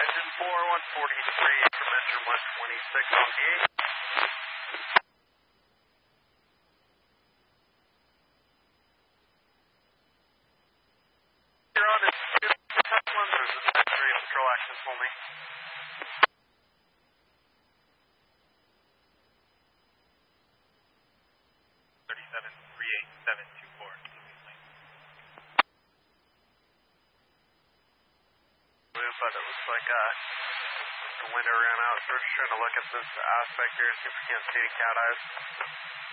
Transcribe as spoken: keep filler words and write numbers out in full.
Engine four, one forty-three, dimension one twenty-six on the eight. You're on it. Touch one, there's a secondary control access only. thirty-seven three eight seven two four. But it looks like uh, the window ran out, so we're just trying to look at this aspect here, see if we can't see any cat eyes.